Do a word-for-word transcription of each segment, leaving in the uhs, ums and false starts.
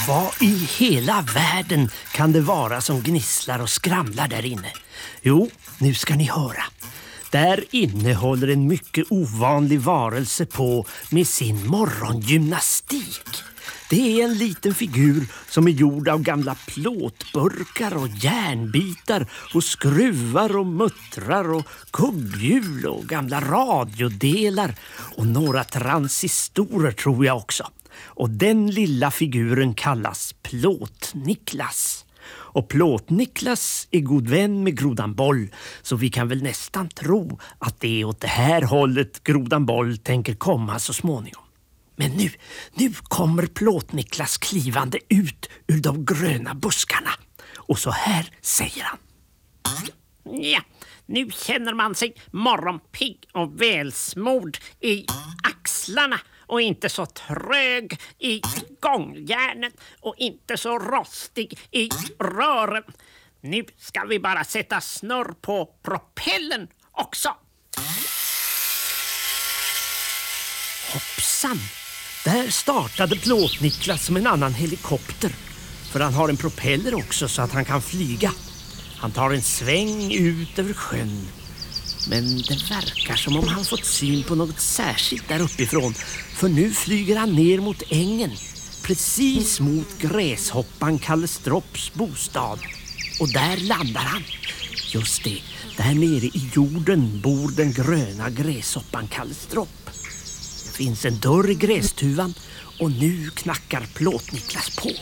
Vad i hela världen kan det vara som gnisslar och skramlar där inne? Jo, nu ska ni höra. Där inne håller en mycket ovanlig varelse på med sin morgongymnastik. Det är en liten figur som är gjord av gamla plåtburkar och järnbitar och skruvar och muttrar och kugghjul och gamla radiodelar och några transistorer tror jag också. Och den lilla figuren kallas Plåt-Niklas. Och Plåt-Niklas är god vän med Grodan Boll, så vi kan väl nästan tro att det är åt det här hållet Grodan Boll tänker komma så småningom. Men nu, nu kommer Plåt-Niklas klivande ut ur de gröna buskarna. Och så här säger han. Ja, nu känner man sig morgonpigg och välsmord i axlarna och inte så trög i gångjärnen och inte så rostig i rören. Nu ska vi bara sätta snurr på propellen också. Hoppsan! Där startade Plåt-Niklas som en annan helikopter. För han har en propeller också så att han kan flyga. Han tar en sväng ut över sjön. Men det verkar som om han fått syn på något särskilt där uppifrån. För nu flyger han ner mot ängen. Precis mot gräshoppan Kalle Stropps bostad. Och där landar han. Just det, där nere i jorden bor den gröna gräshoppan Kalle Stropp. Det finns en dörr i grästuvan och nu knackar Plåt-Niklas på.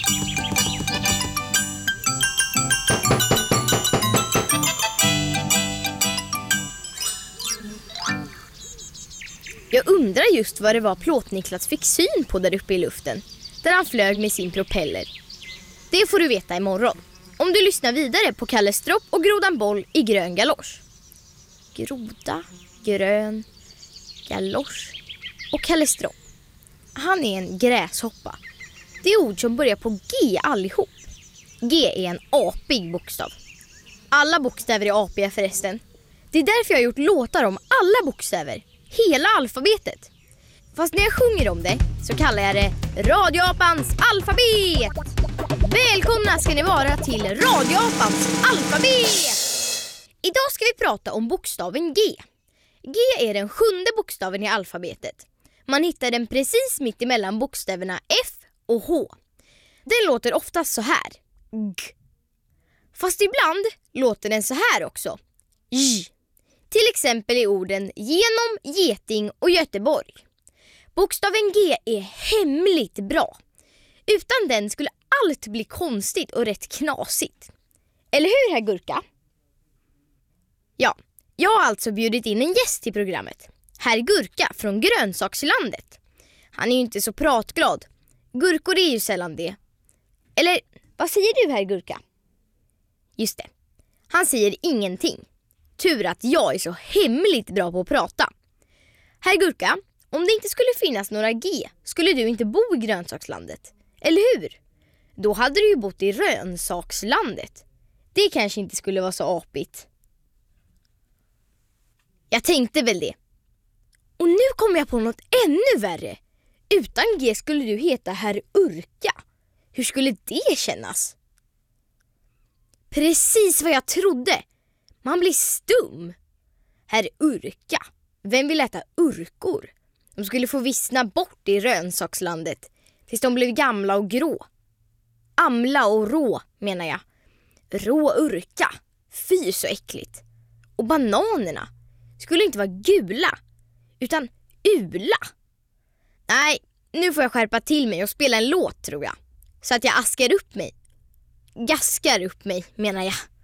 Jag undrar just vad det var Plåt-Niklas fick syn på där uppe i luften, där han flög med sin propeller. Det får du veta imorgon, om du lyssnar vidare på Kalle Stropp och Grodan Boll i grön galosch. Groda, grön, galosch och Kalle Stropp. Han är en gräshoppa. Det är ord som börjar på G allihop. G är en apig bokstav. Alla bokstäver är apiga förresten. Det är därför jag har gjort låtar om alla bokstäver. Hela alfabetet. Fast när jag sjunger om det så kallar jag det Radioapans alfabet. Välkomna ska ni vara till Radioapans alfabet. Idag ska vi prata om bokstaven G. G är den sjunde bokstaven i alfabetet. Man hittar den precis mitt emellan bokstäverna F och H. Den låter oftast så här. G. Fast ibland låter den så här också. J. Till exempel i orden genom, geting och Göteborg. Bokstaven G är hemligt bra. Utan den skulle allt bli konstigt och rätt knasigt. Eller hur, herr Gurka? Ja, jag har alltså bjudit in en gäst till programmet. Herr Gurka från Grönsakslandet. Han är ju inte så pratglad. Gurkor är ju sällan det. Eller, vad säger du, herr Gurka? Just det, han säger ingenting. Tur att jag är så hemligt bra på att prata. Herr Gurka, om det inte skulle finnas några G skulle du inte bo i Grönsakslandet. Eller hur? Då hade du ju bott i Rönsakslandet. Det kanske inte skulle vara så apigt. Jag tänkte väl det. Och nu kommer jag på något ännu värre. Utan G skulle du heta herr Urka. Hur skulle det kännas? Precis vad jag trodde. Man blir stum. Herr Urka. Vem vill äta urkor? De skulle få vissna bort i Rönsakslandet tills de blev gamla och grå. Amla och rå, menar jag. Rå urka. Fy så äckligt. Och bananerna skulle inte vara gula, utan ula. Nej, nu får jag skärpa till mig och spela en låt, tror jag. Så att jag askar upp mig. Gaskar upp mig, menar jag.